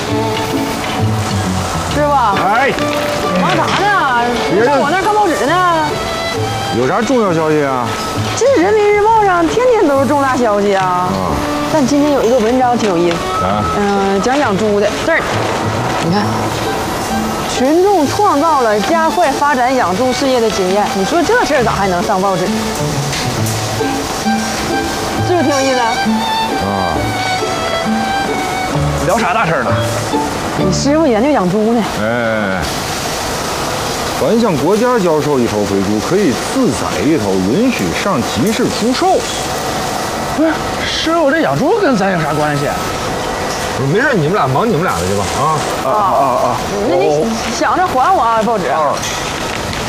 师傅， 哎， 忙啥呢？上我那儿看报纸呢。 有啥重要消息啊？ 这《人民日报》上天天都是重大消息啊。但今天有一个文章挺有意思。讲养猪的。这儿，你看，群众创造了加快发展养猪事业的经验。你说这事儿咋还能上报纸？是不是挺有意思？ 聊啥大事呢？ 你师傅研究养猪呢。 哎，凡向国家交售一头肥猪，可以自宰一头，允许上集市出售。 不是，师傅，这养猪跟咱有啥关系？ 没事，你们俩忙你们俩的去吧。 那你想着还我报纸。